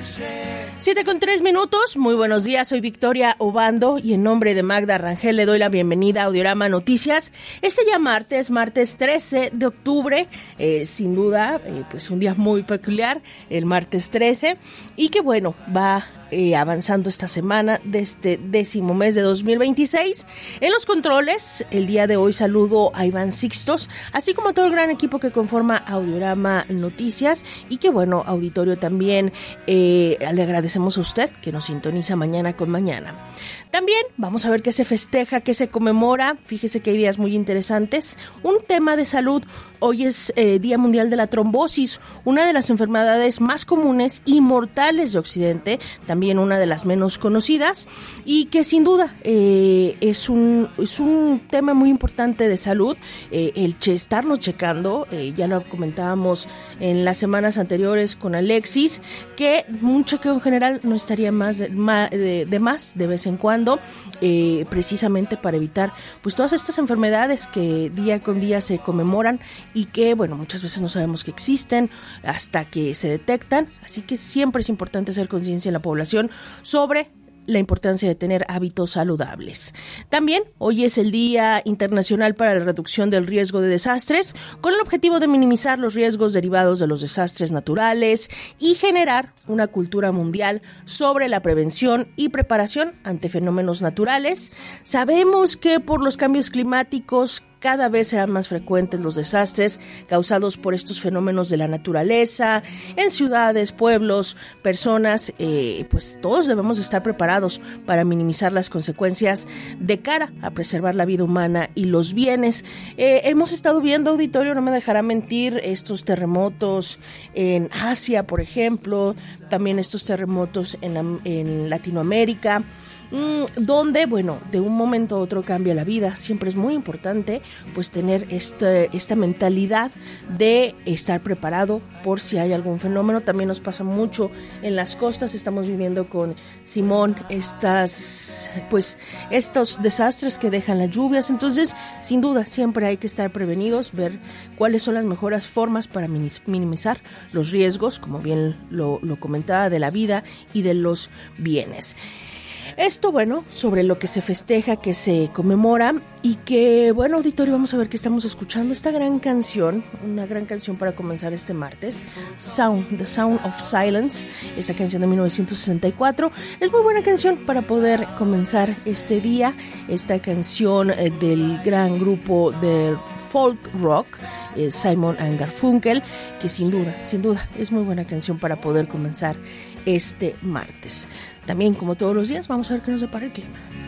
7:03, muy buenos días, soy Victoria Obando y en nombre de Magda Rangel le doy la bienvenida a Audiorama Noticias. Este ya martes 13 de octubre, sin duda, pues un día muy peculiar, el martes 13, y que bueno, va avanzando esta semana de este 10º mes de 2026. En los controles, el día de hoy saludo a Iván Sixtos, así como a todo el gran equipo que conforma Audiorama Noticias, y que bueno, auditorio también, le agradecemos a usted que nos sintoniza mañana con mañana. También vamos a ver qué se festeja, qué se conmemora. Fíjese que hay días muy interesantes. Un tema de salud. Hoy es Día Mundial de la Trombosis, una de las enfermedades más comunes y mortales de Occidente, también una de las menos conocidas, y que sin duda es un tema muy importante de salud, el estarnos checando. Ya lo comentábamos en las semanas anteriores con Alexis, que un chequeo en general no estaría más de vez en cuando, precisamente para evitar pues todas estas enfermedades que día con día se conmemoran y que, bueno, muchas veces no sabemos que existen hasta que se detectan. Así que siempre es importante hacer conciencia en la población sobre la importancia de tener hábitos saludables. También hoy es el Día Internacional para la Reducción del Riesgo de Desastres, con el objetivo de minimizar los riesgos derivados de los desastres naturales y generar una cultura mundial sobre la prevención y preparación ante fenómenos naturales. Sabemos que por los cambios climáticos cada vez serán más frecuentes los desastres causados por estos fenómenos de la naturaleza, en ciudades, pueblos, personas, pues todos debemos estar preparados para minimizar las consecuencias de cara a preservar la vida humana y los bienes. Hemos estado viendo, auditorio, no me dejará mentir, estos terremotos en Asia, por ejemplo, también estos terremotos en Latinoamérica, donde, bueno, de un momento a otro cambia la vida. Siempre es muy importante pues tener esta mentalidad de estar preparado por si hay algún fenómeno. También nos pasa mucho en las costas, estamos viviendo con Simón estos desastres que dejan las lluvias. Entonces, sin duda, siempre hay que estar prevenidos, ver cuáles son las mejores formas para minimizar los riesgos, como bien lo comentaba, de la vida y de los bienes. Esto, bueno, sobre lo que se festeja, que se conmemora, y que, bueno, auditorio, vamos a ver qué estamos escuchando. Esta gran canción, una gran canción para comenzar este martes, The Sound of Silence, esa canción de 1964. Es muy buena canción para poder comenzar este día. Esta canción del gran grupo de folk rock, Simon & Garfunkel, que sin duda, es muy buena canción para poder comenzar este martes. También, como todos los días, vamos a ver qué nos depara el clima.